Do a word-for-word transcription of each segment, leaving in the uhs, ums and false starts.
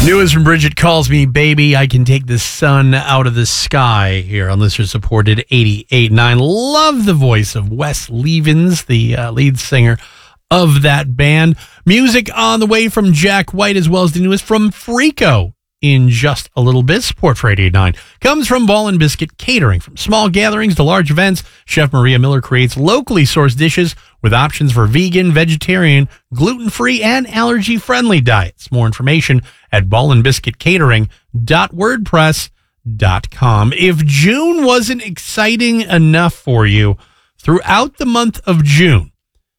News from Bridget Calls Me Baby. I Can Take the Sun Out of the Sky here on listener-supported eighty-eight point nine. Love the voice of Wes Levens, the uh, lead singer of that band. Music on the way from Jack White, as well as the newest from Freako in just a little bit. Support for eighty-eight point nine comes from Ball and Biscuit Catering. From small gatherings to large events, Chef Maria Miller creates locally sourced dishes with options for vegan, vegetarian, gluten-free, and allergy-friendly diets. More information at ball and biscuit catering dot wordpress dot com. If June wasn't exciting enough for you, throughout the month of June,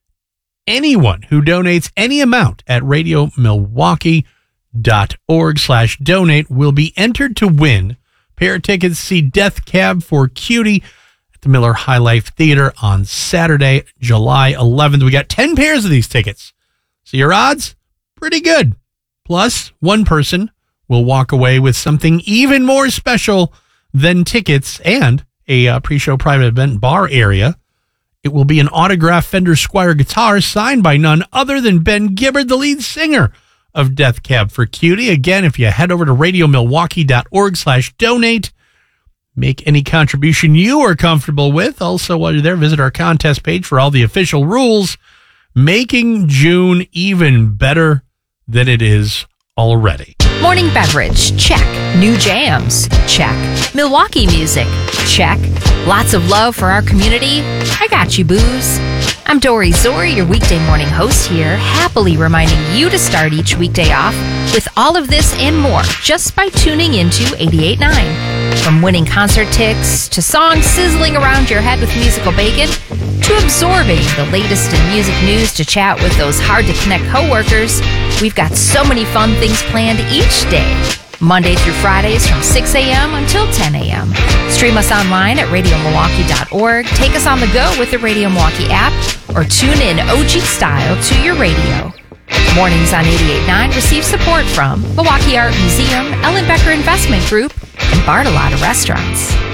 anyone who donates any amount at radio milwaukee dot org slash donate will be entered to win a pair of tickets to see Death Cab for Cutie at the Miller High Life Theater on Saturday, July eleventh. We got ten pairs of these tickets, so your odds, pretty good. Plus, one person will walk away with something even more special than tickets and a uh, pre-show private event bar area. It will be an autographed Fender Squier guitar signed by none other than Ben Gibbard, the lead singer of Death Cab for Cutie. Again, if you head over to radio milwaukee dot org slash donate, make any contribution you are comfortable with. Also, while you're there, visit our contest page for all the official rules, making June even better than it is already. Morning beverage, check. New jams, check. Milwaukee music, check. Lots of love for our community. I got you, booze. I'm Dory Zori, your weekday morning host here, happily reminding you to start each weekday off with all of this and more just by tuning into eighty-eight point nine. From winning concert tickets to songs sizzling around your head with musical bacon to absorbing the latest in music news to chat with those hard-to-connect coworkers, we've got so many fun things planned each day. Monday through Fridays from six a.m. until ten a.m. Stream us online at radio milwaukee dot org, take us on the go with the Radio Milwaukee app, or tune in O G style to your radio. Mornings on eighty-eight point nine receive support from Milwaukee Art Museum, Ellen Becker Investment Group, and Bartolotta Restaurants.